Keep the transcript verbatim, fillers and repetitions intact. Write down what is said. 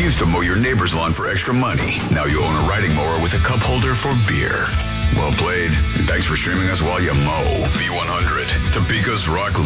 used to mow your neighbor's lawn for extra money. Now you own a riding mower with a cup holder for beer. Well played, and thanks for streaming us while you mow. V one hundred, Topeka's rock